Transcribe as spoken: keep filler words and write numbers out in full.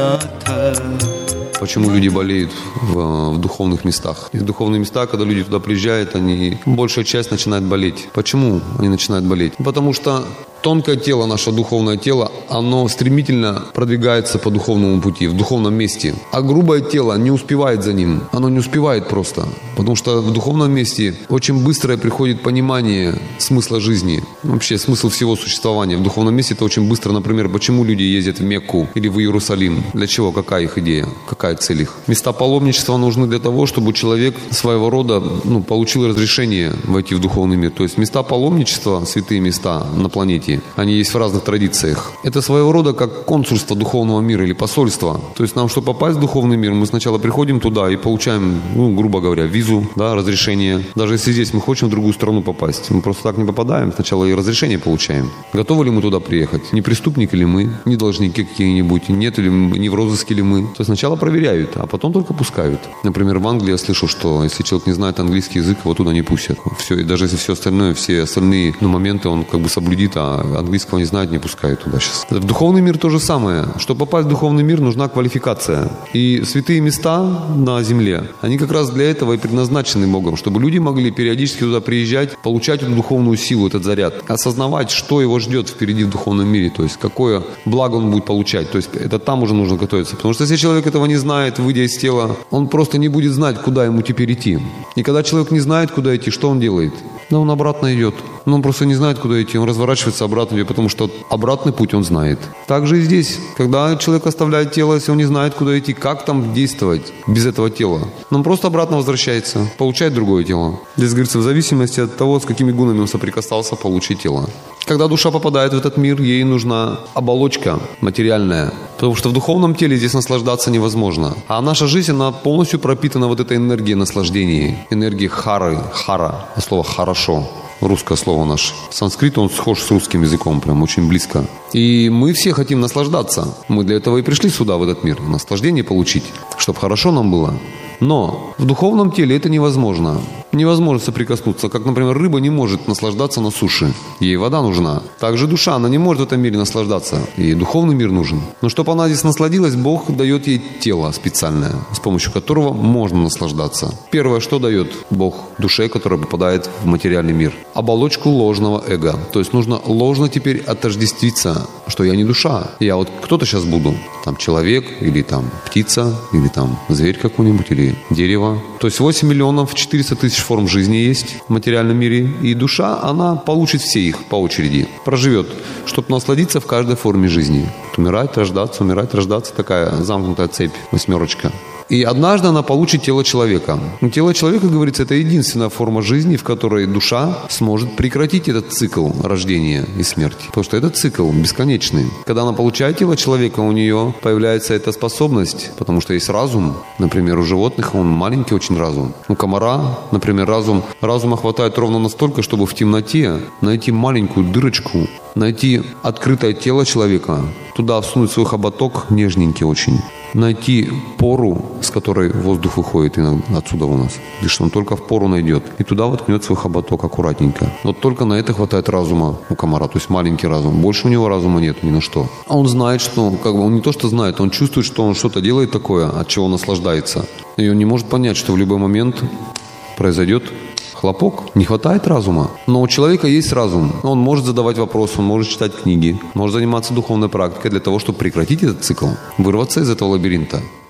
Почему люди болеют в, в духовных местах? И в духовные места, когда люди туда приезжают, они, большая часть начинает болеть. Почему они начинают болеть? Потому что тонкое тело, наше духовное тело, оно стремительно продвигается по духовному пути, в духовном месте. А грубое тело не успевает за ним. Оно не успевает просто. Потому что в духовном месте очень быстро приходит понимание смысла жизни. Вообще смысл всего существования. В духовном месте это очень быстро. Например, почему люди ездят в Мекку или в Иерусалим? Для чего? Какая их идея? Какая цель их? Места паломничества нужны для того, чтобы человек своего рода ну, получил разрешение войти в духовный мир. То есть места паломничества, святые места на планете, они есть в разных традициях. Это своего рода как консульство духовного мира или посольство. То есть нам, чтобы попасть в духовный мир, мы сначала приходим туда и получаем, ну, грубо говоря, визу, да, разрешение. Даже если здесь мы хотим в другую страну попасть, мы просто так не попадаем, сначала и разрешение получаем. Готовы ли мы туда приехать? Не преступники ли мы? Не должники какие-нибудь? Нет ли мы? Не в розыске ли мы? То есть сначала проверяют, а потом только пускают. Например, в Англии я слышал, что если человек не знает английский язык, его туда не пустят. Все, и даже если все остальное, все остальные ну, моменты он как бы соблюдит, а английского не знает, не пускают туда сейчас. В духовный мир то же самое. Чтобы попасть в духовный мир, нужна квалификация. И святые места на земле, они как раз для этого и предназначены Богом, чтобы люди могли периодически туда приезжать, получать эту духовную силу, этот заряд, осознавать, что его ждет впереди в духовном мире, то есть какое благо он будет получать. То есть это там уже нужно готовиться. Потому что если человек этого не знает, выйдя из тела, он просто не будет знать, куда ему теперь идти. И когда человек не знает, куда идти, что он делает? Да он обратно идет. Но он просто не знает, куда идти. Он разворачивается обратно идет, потому что обратный путь он знает. Так же и здесь. Когда человек оставляет тело, если он не знает, куда идти, как там действовать без этого тела, он просто обратно возвращается, получает другое тело. Здесь говорится, в зависимости от того, с какими гунами он соприкасался, получит тело. Когда душа попадает в этот мир, ей нужна оболочка материальная, потому что в духовном теле здесь наслаждаться невозможно. А наша жизнь, она полностью пропитана вот этой энергией наслаждений, энергией хары, хара, слово «хорошо». Русское слово наше. Санскрит, он схож с русским языком, прям очень близко. И мы все хотим наслаждаться. Мы для этого и пришли сюда, в этот мир. Наслаждение получить, чтобы хорошо нам было. Но в духовном теле это невозможно. Невозможно соприкоснуться. Как, например, рыба не может наслаждаться на суше. Ей вода нужна. Также душа, она не может в этом мире наслаждаться. Ей духовный мир нужен. Но чтобы она здесь насладилась, Бог дает ей тело специальное, с помощью которого можно наслаждаться. Первое, что дает Бог душе, которая попадает в материальный мир? Оболочку ложного эго. То есть нужно ложно теперь отождествиться, что я не душа. Я вот кто-то сейчас буду. Там человек, или там птица, или там зверь какой-нибудь, или дерево. То есть восемь миллионов четыреста тысяч форм жизни есть в материальном мире. И душа, она получит все их по очереди. Проживет, чтобы насладиться в каждой форме жизни. Умирать, рождаться, умирать, рождаться. Такая замкнутая цепь, восьмерочка. И однажды она получит тело человека. Но тело человека, говорится, это единственная форма жизни, в которой душа сможет прекратить этот цикл рождения и смерти. Потому что этот цикл бесконечный. Когда она получает тело человека, у нее появляется эта способность, потому что есть разум. Например, у животных он маленький очень разум. У комара, например, разум. Разума хватает ровно настолько, чтобы в темноте найти маленькую дырочку, найти открытое тело человека, туда всунуть свой хоботок, нежненький очень, найти пору, с которой воздух выходит иногда отсюда у нас. Лишь он только в пору найдет. И туда воткнет свой хоботок аккуратненько. Вот только на это хватает разума у комара, то есть маленький разум. Больше у него разума нет ни на что. А он знает, что, как бы, он не то что знает, он чувствует, что он что-то делает такое, от чего он наслаждается. И он не может понять, что в любой момент произойдет хлопок. Не хватает разума. Но у человека есть разум. Он может задавать вопросы, он может читать книги, может заниматься духовной практикой для того, чтобы прекратить этот цикл, вырваться из этого лабиринта.